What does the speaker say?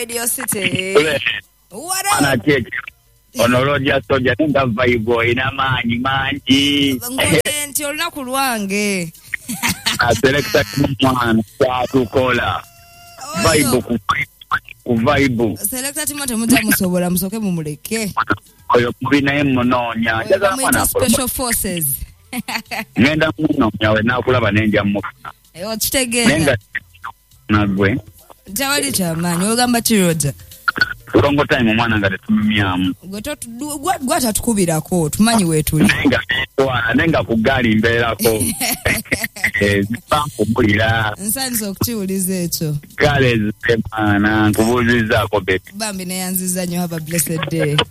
Radio City. What up? Onologia soja nenda vibe ina manji. Ngolenti olunaku lwange. Selecta mwana kwa tukola. Vibe ku vibe. Selecta timote muta musobola musoke mumuleke. Oyo kubina emononya. Jaza mwana special forces. Ngenda munonya we nakulaba nenja mufuna. Okitegera. Nenga nagwe. Tawali chamani ogamba tiroja. Urongo time mwana ngate tumyamu. Gwata tukubirako tumanyi wetuli. Nenga kugali mbeerako. Zipampulira. Nsanze okukiwuliza ekyo. Kale zemana nkubuulizaako beti. Bambi neyanziza nnyo have a blessed day.